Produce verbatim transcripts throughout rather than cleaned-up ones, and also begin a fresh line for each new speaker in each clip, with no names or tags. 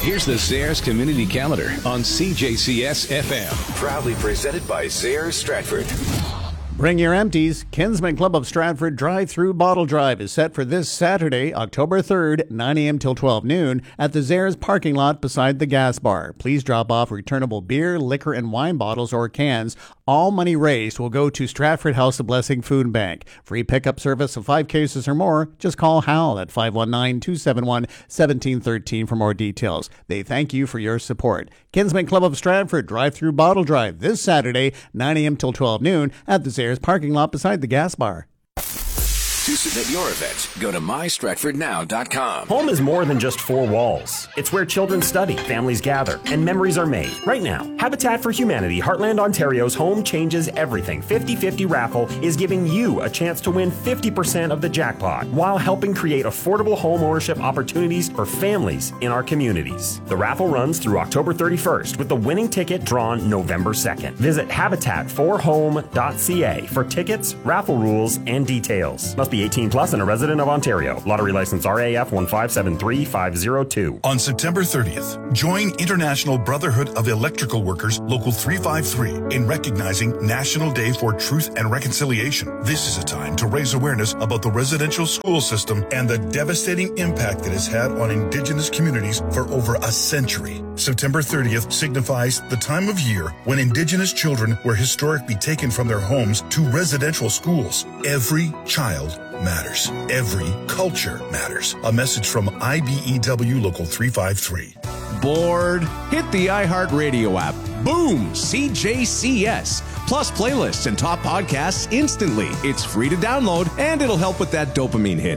Here's the Zehrs Community Calendar on C J C S F M. Proudly presented by Zehrs Stratford.
Bring your empties. Kinsman Club of Stratford Drive-Through Bottle Drive is set for this Saturday, October third, nine a.m. till twelve noon at the Zehrs parking lot beside the gas bar. Please drop off returnable beer, liquor, and wine bottles or cans. All money raised will go to Stratford House of Blessing Food Bank. Free pickup service of five cases or more. Just call Hal at five one nine, two seven one, one seven one three for more details. They thank you for your support. Kinsman Club of Stratford Drive-Through Bottle Drive this Saturday, nine a.m. till twelve noon at the Zehrs parking lot beside the gas bar.
To submit your event, go to my stratford now dot com.
Home is more than just four walls. It's where children study, families gather, and memories are made. Right now, Habitat for Humanity Heartland Ontario's Home Changes Everything fifty fifty raffle is giving you a chance to win fifty percent of the jackpot while helping create affordable home ownership opportunities for families in our communities. The raffle runs through October thirty-first with the winning ticket drawn November second. Visit habitat for home dot c a for tickets, raffle rules, and details. Must be eighteen plus and a resident of Ontario. Lottery license R A F one five seven three five zero two.
On September thirtieth, join International Brotherhood of Electrical Workers Local three five three in recognizing National Day for Truth and Reconciliation. This is a time to raise awareness about the residential school system and the devastating impact it has had on Indigenous communities for over a century. September thirtieth signifies the time of year when Indigenous children were historically taken from their homes to residential schools. Every child matters. Every culture matters. A message from I B E W Local three five three.
Bored? Hit the iHeartRadio app. Boom! C J C S. Plus playlists and top podcasts instantly. It's free to download, and it'll help with that dopamine hit.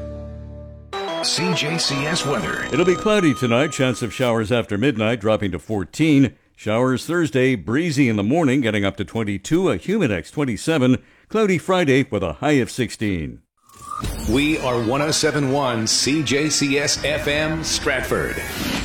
C J C S weather.
It'll be cloudy tonight. Chance of showers after midnight, dropping to fourteen. Showers Thursday, breezy in the morning, getting up to twenty-two. A Humidex twenty-seven. Cloudy Friday with a high of sixteen.
We are one oh seven point one C J C S F M Stratford.